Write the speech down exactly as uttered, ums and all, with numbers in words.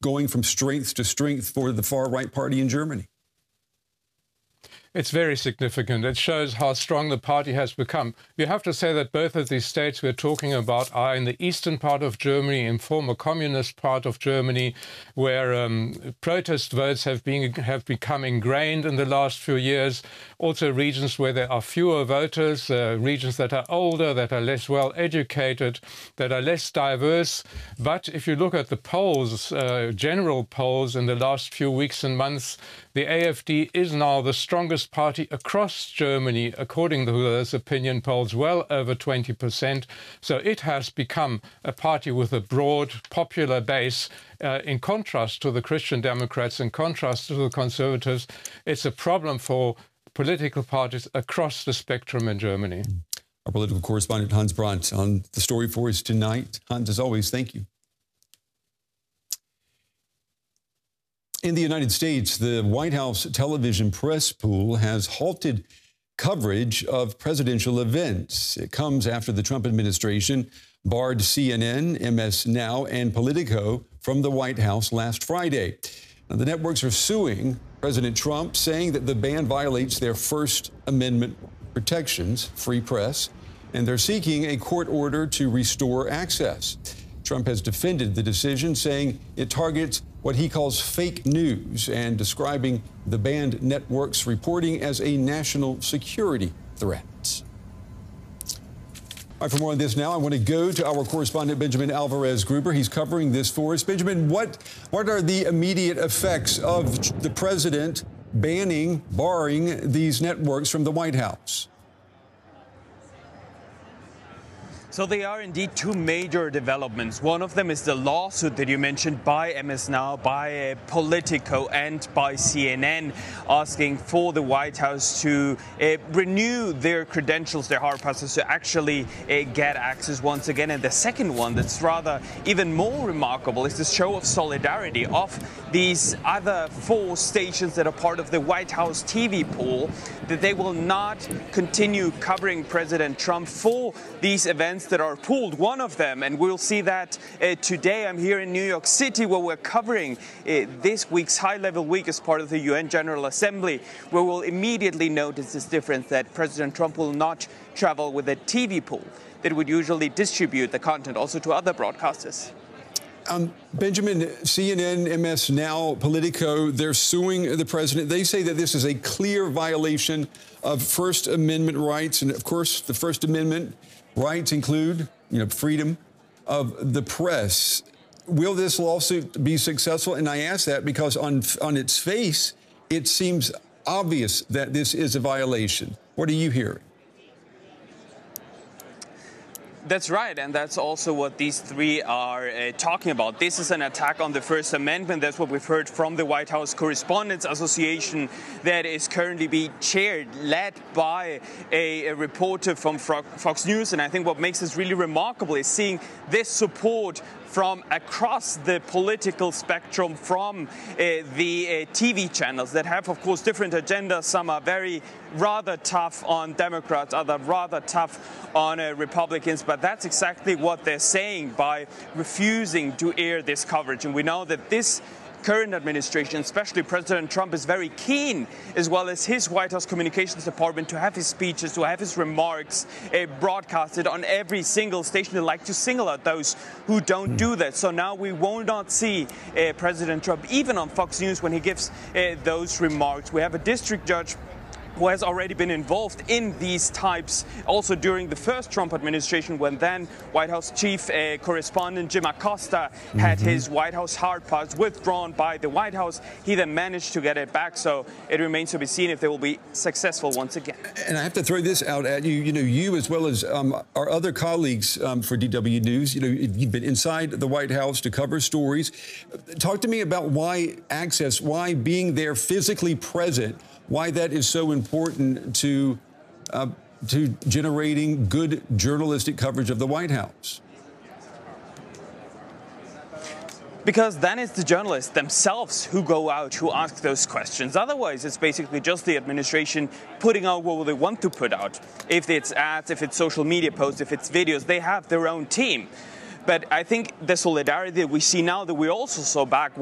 going from strength to strength for the far-right party in Germany? It's very significant. It shows how strong the party has become. You have to say that both of these states we're talking about are in the eastern part of Germany, in former communist part of Germany, where um, protest votes have been have become ingrained in the last few years. Also regions where there are fewer voters, uh, regions that are older, that are less well educated, that are less diverse. But if you look at the polls, uh, general polls in the last few weeks and months, the AfD is now the strongest party across Germany, according to those opinion polls, well over twenty percent. So it has become a party with a broad popular base. Uh, in contrast to the Christian Democrats, in contrast to the Conservatives, it's a problem for political parties across the spectrum in Germany. Our political correspondent Hans Brandt on the story for us tonight. Hans, as always, thank you. In the United States, the White House television press pool has halted coverage of presidential events. It comes after the Trump administration barred C N N, M S Now, and Politico from the White House last Friday. Now, the networks are suing President Trump, saying that the ban violates their First Amendment protections, free press, and they're seeking a court order to restore access. Trump has defended the decision, saying it targets what he calls fake news and describing the banned network's reporting as a national security threat. All right, for more on this now, I want to go to our correspondent, Benjamin Alvarez-Gruber. He's covering this for us. Benjamin, what, what are the immediate effects of the president banning, barring these networks from the White House? So there are indeed two major developments. One of them is the lawsuit that you mentioned by M S Now, by uh, Politico and by C N N, asking for the White House to uh, renew their credentials, their hard passes, to actually uh, get access once again. And the second one that's rather even more remarkable is the show of solidarity of these other four stations that are part of the White House T V pool, that they will not continue covering President Trump for these events that are pooled. One of them, and we'll see that uh, today. I'm here in New York City, where we're covering uh, this week's high-level week as part of the U N General Assembly, where we'll immediately notice this difference, that President Trump will not travel with a T V pool that would usually distribute the content also to other broadcasters. Um, Benjamin, C N N, M S Now, Politico, they're suing the president. They say that this is a clear violation of First Amendment rights. And, of course, the First Amendment rights include, you know, freedom of the press. Will this lawsuit be successful? And I ask that because on, on its face, it seems obvious that this is a violation. What are you hearing? That's right, and that's also what these three are uh, talking about. This is an attack on the First Amendment. That's what we've heard from the White House Correspondents Association, that is currently being chaired, led by a, a reporter from Fox News. And I think what makes this really remarkable is seeing this support from across the political spectrum, from uh, the uh, T V channels that have, of course, different agendas. Some are very rather tough on Democrats, other rather tough on uh, Republicans. But that's exactly what they're saying by refusing to air this coverage. And we know that this current administration, especially President Trump, is very keen, as well as his White House Communications Department, to have his speeches, to have his remarks uh, broadcasted on every single station. They like to single out those who don't do that. So now we will not see uh, President Trump, even on Fox News, when he gives uh, those remarks. We have a district judge who has already been involved in these types, also during the first Trump administration, when then White House chief uh, correspondent Jim Acosta had mm-hmm. his White House hard pass withdrawn by the White House. He then managed to get it back, so it remains to be seen if they will be successful once again. And I have to throw this out at you. You know, you as well as um, our other colleagues um, for D W News, you know, you've been inside the White House to cover stories. Talk to me about why access, why being there physically present, why that is so important to uh, to generating good journalistic coverage of the White House. Because then it's the journalists themselves who go out, who ask those questions. Otherwise, it's basically just the administration putting out what they want to put out. If it's ads, if it's social media posts, if it's videos, they have their own team. But I think the solidarity that we see now, that we also saw back